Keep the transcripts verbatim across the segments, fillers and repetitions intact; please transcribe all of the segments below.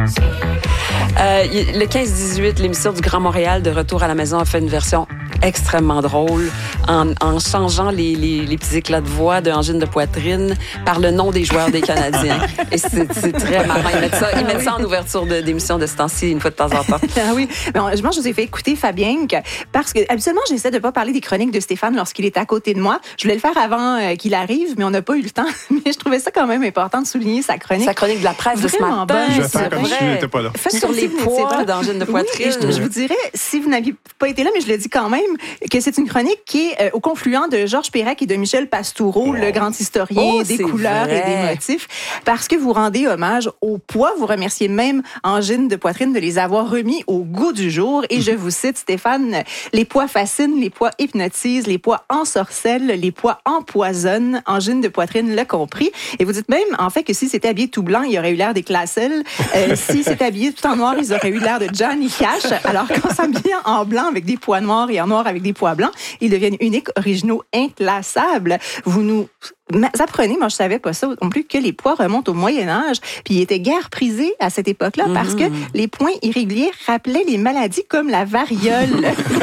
Euh, le quinze dix-huit, l'émission du Grand Montréal de Retour à la maison a fait une version extrêmement drôle en, en changeant les, les, les petits éclats de voix de angine de poitrine par le nom des joueurs des Canadiens. Et c'est, c'est très marrant. Ils mettent ça, ils mettent ça en ouverture de, d'émission de ce temps-ci une fois de temps en temps. Ah oui. Bon, je pense que je vous ai fait écouter Fabien parce que habituellement, j'essaie de ne pas parler des chroniques de Stéphane lorsqu'il est à côté de moi. Je voulais le faire avant euh, qu'il arrive, mais on n'a pas eu le temps. Mais je trouvais ça quand même important de souligner sa chronique. Sa chronique de la presse de ce matin. Bonne, je vais faire comme vrai. si je n'étais pas là. Faites sur les poids d'angine de poitrine. Oui, je, je vous dirais, si vous n'aviez pas été là, mais je le dis quand même, que c'est une chronique qui est euh, au confluent de Georges Perec et de Michel Pastoureau, oh. le grand historien oh, des couleurs vrai. et des motifs, parce que vous rendez hommage au poids. Vous remerciez même Angine de poitrine de les avoir remis au goût du jour. Et je vous cite, Stéphane, les poids fascinent, les poids hypnotisent, les poids ensorcellent, les poids empoisonnent. Angine de poitrine l'a compris. Et vous dites même, en fait, que si c'était habillé tout blanc, il aurait eu l'air des Classel. Euh, si c'était habillé tout en noir, ils auraient eu l'air de Johnny Cash. Alors qu'en s'habillant en blanc avec des poids noirs et en noir avec des poids blancs, ils deviennent uniques, originaux, inclassables. Vous nous apprenez, moi je savais pas ça non plus, que les poids remontent au Moyen-Âge, puis ils étaient guère prisés à cette époque-là mmh. parce que les points irréguliers rappelaient les maladies comme la variole.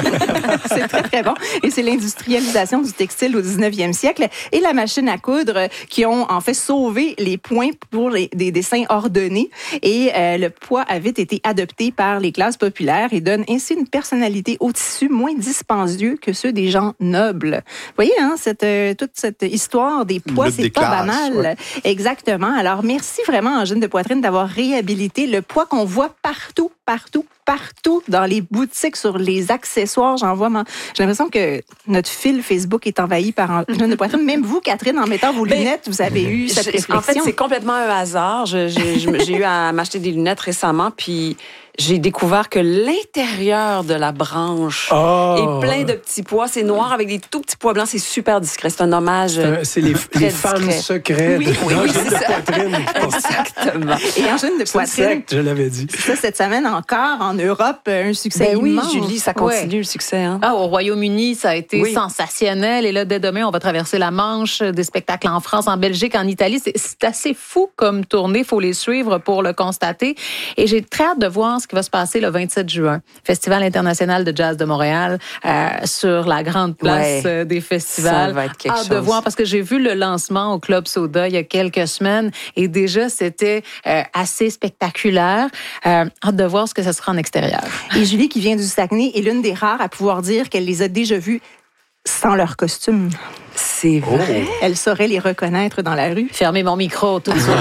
C'est très, très bon. Et c'est l'industrialisation du textile au dix-neuvième siècle et la machine à coudre qui ont en fait sauvé les points pour les, des dessins ordonnés. Et euh, le poids a vite été adopté par les classes populaires et donne ainsi une personnalité au tissu moins dispendieux que ceux des gens nobles. Vous voyez, hein, cette, euh, toute cette histoire des poids, c'est pas classes, banal. Ouais. Exactement. Alors, merci vraiment, Angine de poitrine, d'avoir réhabilité le poids qu'on voit partout, partout, partout dans les boutiques, sur les accessoires. J'en vois, j'ai l'impression que notre fil Facebook est envahi par Angine de poitrine. Même vous, Catherine, en mettant vos ben, lunettes, vous avez eu cette réflexion. En fait, c'est complètement un hasard. Je, j'ai, j'ai eu à m'acheter des lunettes récemment, puis j'ai découvert que l'intérieur de la branche oh. est plein de petits pois. C'est noir avec des tout petits pois blancs. C'est super discret. C'est un hommage. C'est, un, c'est les, les femmes secrètes. Oui, oui, oui, c'est de ça. poitrine. Exactement. Et Angine de poitrine. Exact, je l'avais dit. Ça, cette semaine encore, en Europe, un succès ben immense. Oui, Julie, ça continue ouais. le succès. Hein? Ah, au Royaume-Uni, ça a été oui. sensationnel. Et là, dès demain, on va traverser la Manche, des spectacles en France, en Belgique, en Italie. C'est, c'est assez fou comme tournée. Il faut les suivre pour le constater. Et j'ai très hâte de voir ce qui va se passer le vingt-sept juin. Festival international de jazz de Montréal, euh, sur la grande place ouais. des festivals. Ça va être quelque hâte chose. de voir, parce que j'ai vu le lancement au Club Soda il y a quelques semaines et déjà, c'était euh, assez spectaculaire. Euh, hâte de voir ce que ce sera en extérieur. Et Julie, qui vient du Saguenay, est l'une des rares à pouvoir dire qu'elle les a déjà vus sans leur costume. C'est vrai. Oh. Elle saurait les reconnaître dans la rue. Fermez mon micro tout de suite.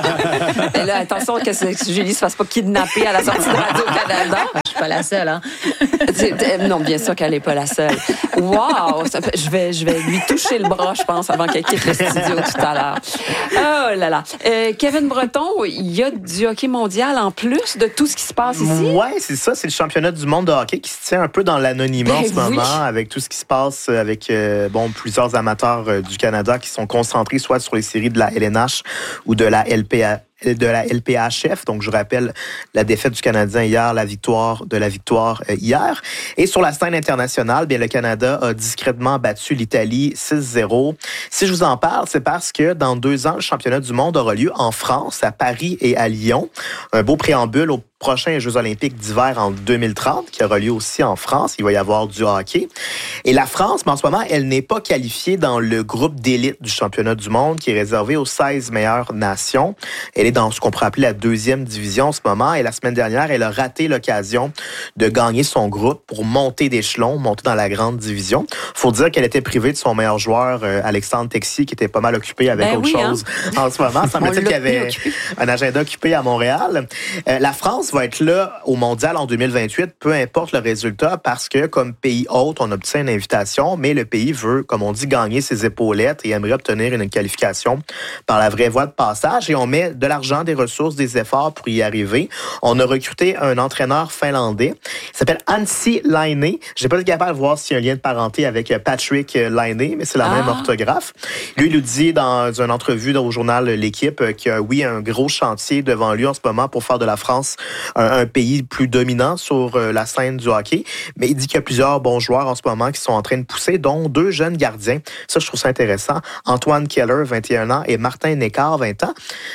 Et là, attention que Julie ne se fasse pas kidnapper à la sortie de Radio-Canada. Je suis pas la seule, hein? Non, bien sûr qu'elle n'est pas la seule. Wow! Je vais, je vais lui toucher le bras, je pense, avant qu'elle quitte le studio tout à l'heure. Oh là là. Euh, Kevin Breton, il y a du hockey mondial en plus de tout ce qui se passe ici? Oui, c'est ça. C'est le championnat du monde de hockey qui se tient un peu dans l'anonymat ben en ce oui. moment, avec tout ce qui se passe avec euh, bon, plusieurs amateurs euh, du Canada qui sont concentrés soit sur les séries de la L N H ou de la L P A. de la L P H F. Donc, je rappelle la défaite du Canadien hier, la victoire de la victoire hier. Et sur la scène internationale, bien, le Canada a discrètement battu l'Italie six zéro. Si je vous en parle, c'est parce que dans deux ans, le championnat du monde aura lieu en France, à Paris et à Lyon. Un beau préambule aux prochains Jeux olympiques d'hiver en deux mille trente, qui aura lieu aussi en France. Il va y avoir du hockey. Et la France, en ce moment, elle n'est pas qualifiée dans le groupe d'élite du championnat du monde, qui est réservé aux seize meilleures nations. Elle est dans ce qu'on pourrait appeler la deuxième division en ce moment. Et la semaine dernière, elle a raté l'occasion de gagner son groupe pour monter d'échelon, monter dans la grande division. Faut dire qu'elle était privée de son meilleur joueur, euh, Alexandre Texier, qui était pas mal occupé avec ben autre oui, chose hein? en ce moment. Ça semble-t-il qu'il y avait un agenda occupé à Montréal. Euh, la France va être là au Mondial en deux mille vingt-huit, peu importe le résultat, parce que comme pays hôte, on obtient une invitation, mais le pays veut, comme on dit, gagner ses épaulettes et aimerait obtenir une qualification par la vraie voie de passage. Et on met de l'argent, des ressources, des efforts pour y arriver. On a recruté un entraîneur finlandais. Il s'appelle Anssi Laine. Je n'ai pas été capable de voir s'il y a un lien de parenté avec Patrick Laine, mais c'est la ah. même orthographe. Lui, il nous dit dans une entrevue au journal L'Équipe qu'il y a, oui, un gros chantier devant lui en ce moment pour faire de la France un, un pays plus dominant sur la scène du hockey. Mais il dit qu'il y a plusieurs bons joueurs en ce moment qui sont en train de pousser, dont deux jeunes gardiens. Ça, je trouve ça intéressant. Antoine Keller, vingt et un ans, et Martin Neckar, vingt ans.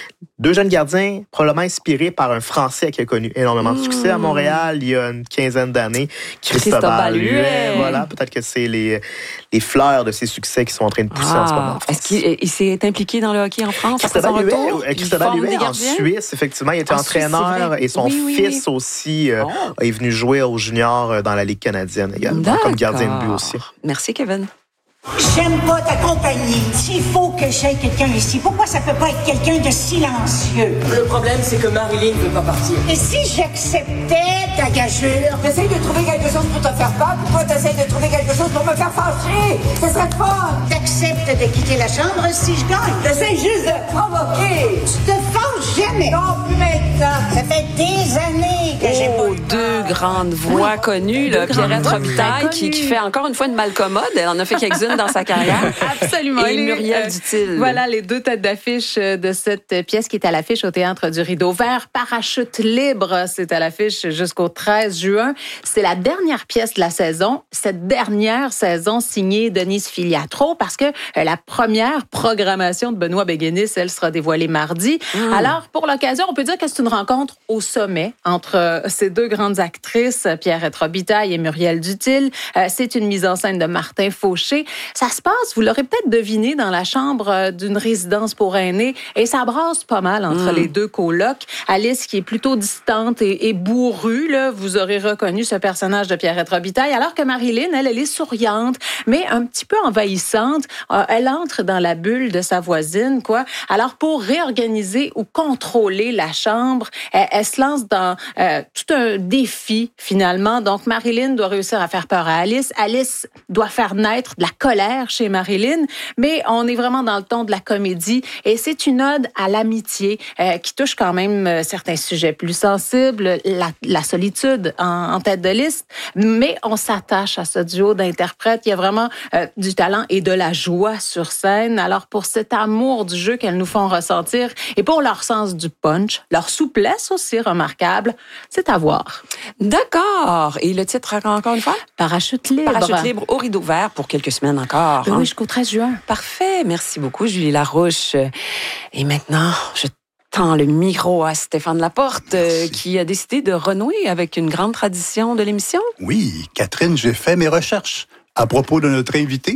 Deux jeunes gardiens, probablement inspirés par un Français qui a connu énormément de succès à Montréal il y a une quinzaine d'années, Cristobal Huet. Voilà, peut-être que c'est les, les fleurs de ses succès qui sont en train de pousser ah, en ce moment. Est-ce qu'il il s'est impliqué dans le hockey en France? Cristobal Huet, Cristobal Huet en Suisse, effectivement, il était en entraîneur Suisse, et son oui, oui, fils oui. aussi euh, oh. est venu jouer aux juniors dans la Ligue canadienne également, D'accord. comme gardien de but aussi. Merci, Kevin. J'aime pas ta compagnie. S'il faut que j'aie quelqu'un ici, pourquoi ça peut pas être quelqu'un de silencieux? Le problème, c'est que Marilyn ne veut pas partir. Et si j'acceptais ta gageure? T'essayes de trouver quelque chose pour te faire peur, puis toi t'essayes de trouver quelque chose pour me faire fâcher. Ce serait fun. T'acceptes de quitter la chambre si je gagne? T'essayes juste de provoquer. Tu te fâches jamais. Non, plus maintenant. Ça fait des années que oh, j'ai pas eu deux grandes voix oui. connues, là, Pierrette Robitaille, qui, qui fait encore une fois une malcommode. Elle en a fait quelques-unes dans sa carrière. Absolument. Et Muriel euh, Dutil. Voilà les deux têtes d'affiche de cette pièce qui est à l'affiche au Théâtre du Rideau Vert. Parachute libre, c'est à l'affiche jusqu'au treize juin. C'est la dernière pièce de la saison. Cette dernière saison signée Denise Filiatro, parce que la première programmation de Benoît Béguénis, elle sera dévoilée mardi. Mmh. Alors, pour l'occasion, on peut dire que c'est une rencontre au sommet entre ces deux grandes actrices, Pierrette Robitaille et Muriel Dutil. C'est une mise en scène de Martin Fauché. Ça se passe, vous l'aurez peut-être deviné, dans la chambre d'une résidence pour aînés. Et ça brasse pas mal entre mmh. les deux colocs. Alice, qui est plutôt distante et, et bourrue, là, vous aurez reconnu ce personnage de Pierrette Robitaille, alors que Marilyn, elle, elle est souriante, mais un petit peu envahissante. Euh, elle entre dans la bulle de sa voisine, quoi. Alors, pour réorganiser ou contrôler la chambre, elle, elle se lance dans euh, tout un défi, finalement. Donc, Marilyn doit réussir à faire peur à Alice. Alice doit faire naître de la colère chez Marilyn, mais on est vraiment dans le ton de la comédie et c'est une ode à l'amitié euh, qui touche quand même euh, certains sujets plus sensibles, la, la solitude en, en tête de liste, mais on s'attache à ce duo d'interprètes. Il y a vraiment euh, du talent et de la joie sur scène. Alors pour cet amour du jeu qu'elles nous font ressentir et pour leur sens du punch, leur souplesse aussi remarquable, c'est à voir. D'accord. Et le titre encore une fois? Parachute libre. Parachute libre au Rideau Vert pour quelques semaines encore. Oui, hein? jusqu'au treize juin. Parfait. Merci beaucoup, Julie Larouche. Et maintenant, je tends le micro à Stéphane Laporte, euh, qui a décidé de renouer avec une grande tradition de l'émission. Oui, Catherine, j'ai fait mes recherches à propos de notre invité.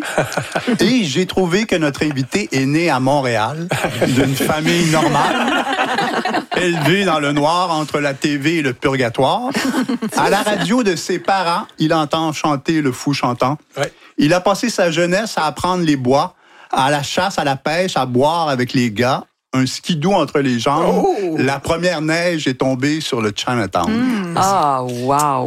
Et j'ai trouvé que notre invité est né à Montréal, d'une famille normale, élevé dans le noir entre la T V et le purgatoire. À la radio de ses parents, il entend chanter le fou chantant. Ouais. Il a passé sa jeunesse à apprendre les bois, à la chasse, à la pêche, à boire avec les gars. Un skidoo entre les jambes. Oh! La première neige est tombée sur le Chinatown. Mmh. Ah, wow!